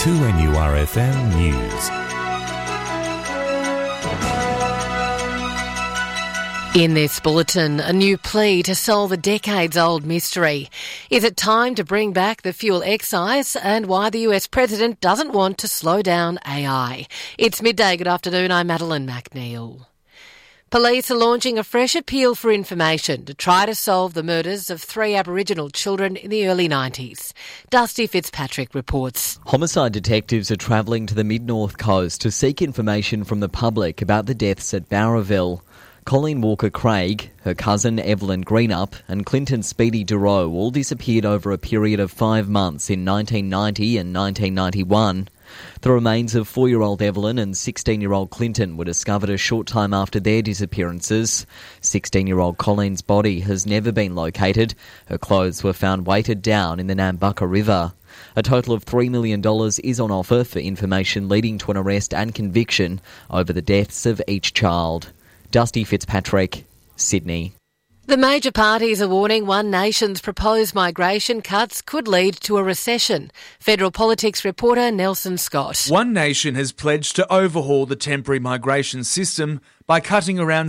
2NURFM News. In this bulletin, a new plea to solve a decades-old mystery. Is it time to bring back the fuel excise, and why the US President doesn't want to slow down AI? It's midday. Good afternoon. I'm Madeline McNeil. Police are launching a fresh appeal for information to try to solve the murders of 3 Aboriginal children in the early 90s. Dusty Fitzpatrick reports. Homicide detectives are travelling to the mid-north coast to seek information from the public about the deaths at Bowraville. Colleen Walker-Craig, her cousin Evelyn Greenup and Clinton Speedy Duro all disappeared over a period of 5 months in 1990 and 1991. The remains of 4-year-old Evelyn and 16-year-old Clinton were discovered a short time after their disappearances. 16-year-old Colleen's body has never been located. Her clothes were found weighted down in the Nambucca River. A total of $3 million is on offer for information leading to an arrest and conviction over the deaths of each child. Dusty Fitzpatrick, Sydney. The major parties are warning One Nation's proposed migration cuts could lead to a recession. Federal politics reporter Nelson Scott. One Nation has pledged to overhaul the temporary migration system by cutting around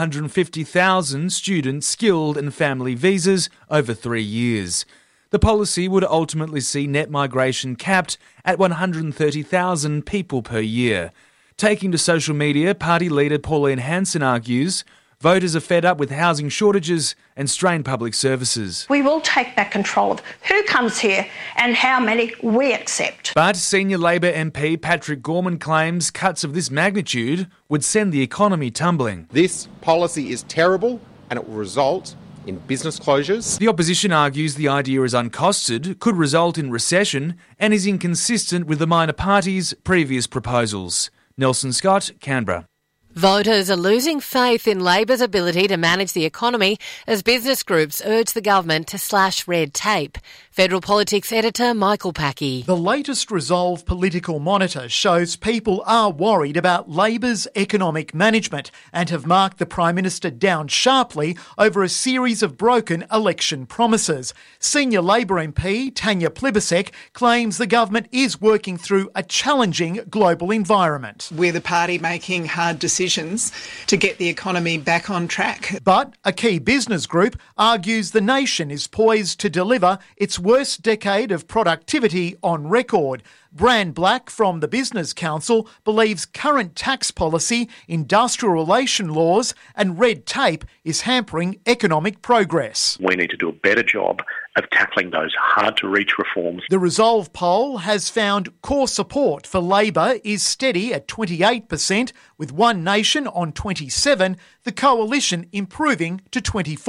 750,000 student, skilled and family visas over 3 years. The policy would ultimately see net migration capped at 130,000 people per year. Taking to social media, party leader Pauline Hanson argues voters are fed up with housing shortages and strained public services. We will take back control of who comes here and how many we accept. But senior Labor MP Patrick Gorman claims cuts of this magnitude would send the economy tumbling. This policy is terrible and it will result in business closures. The opposition argues the idea is uncosted, could result in recession and is inconsistent with the minor parties' previous proposals. Nelson Scott, Canberra. Voters are losing faith in Labor's ability to manage the economy as business groups urge the government to slash red tape. Federal Politics editor Michael Packey. The latest Resolve Political Monitor shows people are worried about Labor's economic management and have marked the Prime Minister down sharply over a series of broken election promises. Senior Labor MP Tanya Plibersek claims the government is working through a challenging global environment. We're the party making hard decisions to get the economy back on track. But a key business group argues the nation is poised to deliver its worst decade of productivity on record. Bran Black from the Business Council believes current tax policy, industrial relation laws and red tape is hampering economic progress. We need to do a better job of tackling those hard-to-reach reforms. The Resolve poll has found core support for Labor is steady at 28%, with One Nation on 27%, the coalition improving to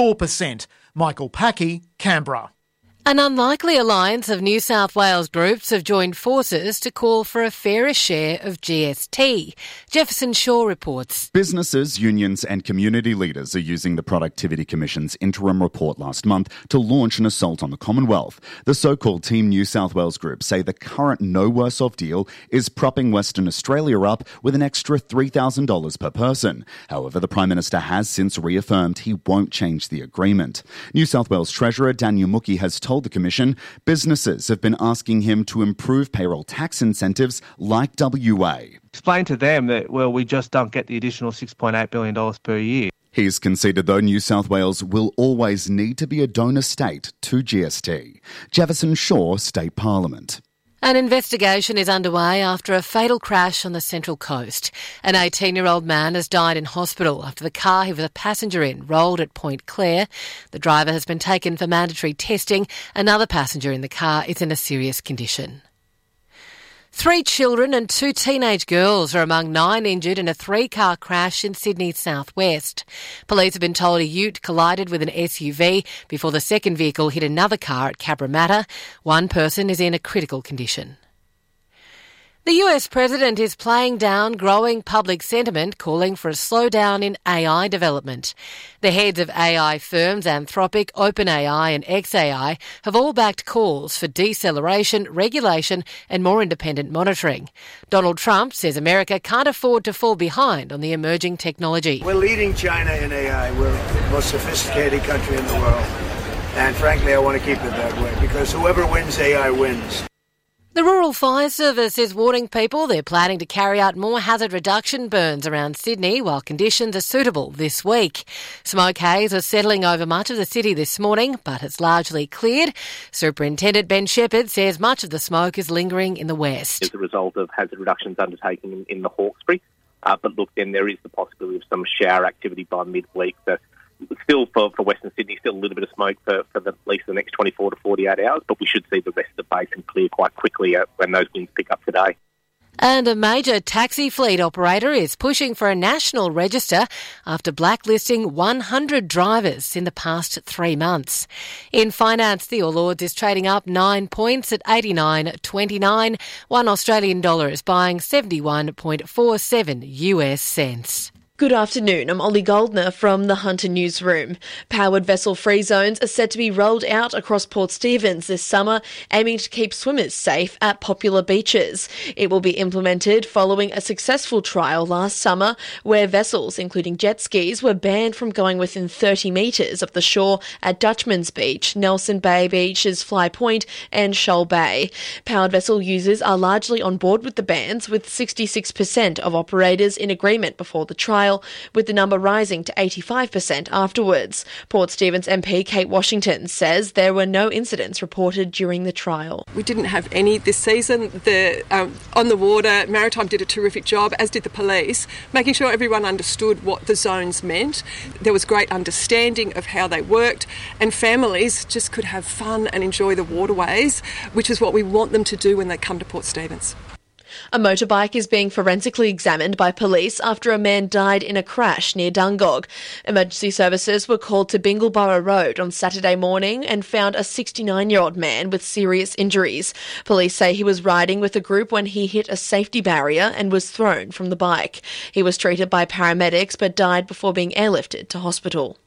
24%. Michael Packey, Canberra. An unlikely alliance of New South Wales groups have joined forces to call for a fairer share of GST. Jefferson Shaw reports. Businesses, unions and community leaders are using the Productivity Commission's interim report last month to launch an assault on the Commonwealth. The so-called Team New South Wales group say the current no worse off deal is propping Western Australia up with an extra $3,000 per person. However, the Prime Minister has since reaffirmed he won't change the agreement. New South Wales Treasurer Daniel Mookhey has told the Commission businesses have been asking him to improve payroll tax incentives like WA. Explain to them that, well, we just don't get the additional $6.8 billion per year. He's conceded, though, New South Wales will always need to be a donor state to GST. Jefferson Shaw, State Parliament. An investigation is underway after a fatal crash on the Central Coast. An 18-year-old man has died in hospital after the car he was a passenger in rolled at Point Clare. The driver has been taken for mandatory testing. Another passenger in the car is in a serious condition. 3 children and 2 teenage girls are among 9 injured in a 3-car crash in Sydney's southwest. Police have been told a ute collided with an SUV before the second vehicle hit another car at Cabramatta. 1 person is in a critical condition. The US President is playing down growing public sentiment calling for a slowdown in AI development. The heads of AI firms Anthropic, OpenAI and xAI have all backed calls for deceleration, regulation and more independent monitoring. Donald Trump says America can't afford to fall behind on the emerging technology. We're leading China in AI. We're the most sophisticated country in the world. And frankly, I want to keep it that way because whoever wins AI wins. The Rural Fire Service is warning people they're planning to carry out more hazard reduction burns around Sydney while conditions are suitable this week. Smoke haze was settling over much of the city this morning, but it's largely cleared. Superintendent Ben Shepherd says much of the smoke is lingering in the west. As a result of hazard reductions undertaken in the Hawkesbury. But look, then there is the possibility of some shower activity by midweek. So still for Western Sydney, still a little bit of smoke for at least the next 24 to 48 hours, but we should see the rest of the basin clear quite quickly when those winds pick up today. And a major taxi fleet operator is pushing for a national register after blacklisting 100 drivers in the past 3 months. In finance, the All Ords is trading up 9 points at 89.29. $1 Australian dollar is buying 71.47 US cents. Good afternoon, I'm Ollie Goldner from the Hunter Newsroom. Powered vessel free zones are set to be rolled out across Port Stephens this summer, aiming to keep swimmers safe at popular beaches. It will be implemented following a successful trial last summer where vessels, including jet skis, were banned from going within 30 metres of the shore at Dutchman's Beach, Nelson Bay Beaches, Fly Point and Shoal Bay. Powered vessel users are largely on board with the bans, with 66% of operators in agreement before the trial, with the number rising to 85% afterwards. Port Stephens MP Kate Washington says there were no incidents reported during the trial. We didn't have any this season. On the water, Maritime did a terrific job, as did the police, making sure everyone understood what the zones meant. There was great understanding of how they worked, and families just could have fun and enjoy the waterways, which is what we want them to do when they come to Port Stephens. A motorbike is being forensically examined by police after a man died in a crash near Dungog. Emergency services were called to Bingleborough Road on Saturday morning and found a 69-year-old man with serious injuries. Police say he was riding with a group when he hit a safety barrier and was thrown from the bike. He was treated by paramedics but died before being airlifted to hospital.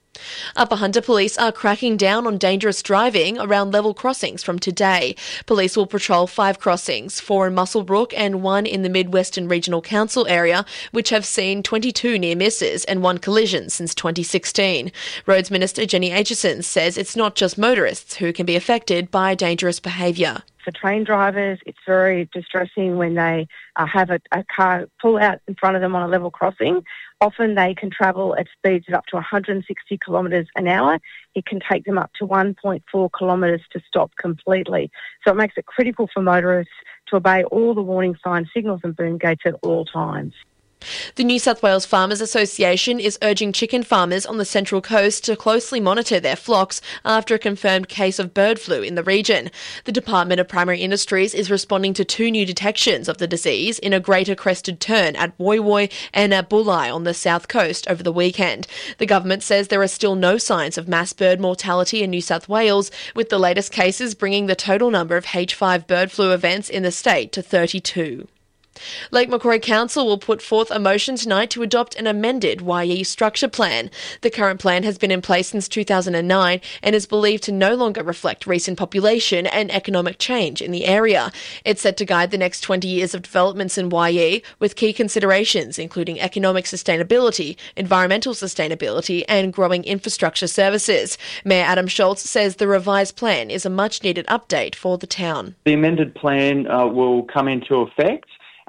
Upper Hunter Police are cracking down on dangerous driving around level crossings from today. Police will patrol 5 crossings, 4 in Muswellbrook and 1 in the Mid-Western Regional Council area, which have seen 22 near misses and 1 collision since 2016. Roads Minister Jenny Aitchison says it's not just motorists who can be affected by dangerous behaviour. For train drivers, it's very distressing when they have a car pull out in front of them on a level crossing. Often they can travel at speeds of up to 160 kilometres an hour. It can take them up to 1.4 kilometres to stop completely. So it makes it critical for motorists to obey all the warning signs, signals and boom gates at all times. The New South Wales Farmers Association is urging chicken farmers on the Central Coast to closely monitor their flocks after a confirmed case of bird flu in the region. The Department of Primary Industries is responding to 2 new detections of the disease in a greater crested tern at Woy Woy and at Bulli on the South Coast over the weekend. The government says there are still no signs of mass bird mortality in New South Wales, with the latest cases bringing the total number of H5 bird flu events in the state to 32. Lake Macquarie Council will put forth a motion tonight to adopt an amended YE structure plan. The current plan has been in place since 2009 and is believed to no longer reflect recent population and economic change in the area. It's set to guide the next 20 years of developments in YE, with key considerations including economic sustainability, environmental sustainability and growing infrastructure services. Mayor Adam Schultz says the revised plan is a much-needed update for the town. The amended plan will come into effect.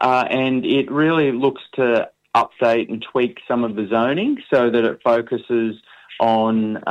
And it really looks to update and tweak some of the zoning so that it focuses on,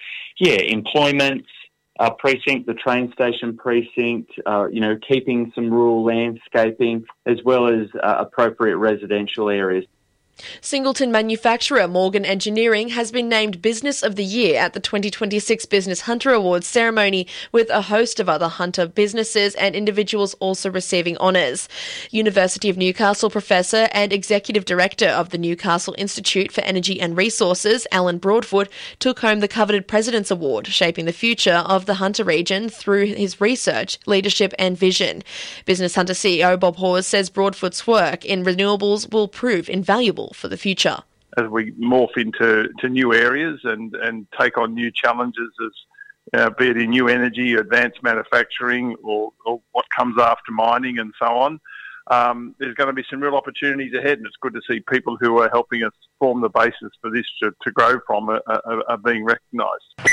employment precinct, the train station precinct, keeping some rural landscaping as well as appropriate residential areas. Singleton manufacturer Morgan Engineering has been named Business of the Year at the 2026 Business Hunter Awards ceremony, with a host of other Hunter businesses and individuals also receiving honours. University of Newcastle professor and executive director of the Newcastle Institute for Energy and Resources, Alan Broadfoot, took home the coveted President's Award, shaping the future of the Hunter region through his research, leadership and vision. Business Hunter CEO Bob Hawes says Broadfoot's work in renewables will prove invaluable for the future. As we morph into new areas and take on new challenges, as be it in new energy, advanced manufacturing, or what comes after mining and so on, there's going to be some real opportunities ahead, and it's good to see people who are helping us form the basis for this to grow from are being recognised.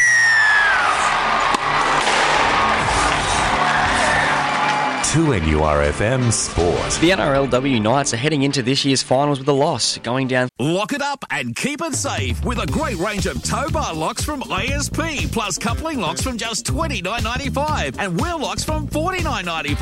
2NURFM Sport. The NRLW Knights are heading into this year's finals with a loss, going down. Lock it up and keep it safe with a great range of tow bar locks from ISP, plus coupling locks from just $29.95 and wheel locks from $49.95.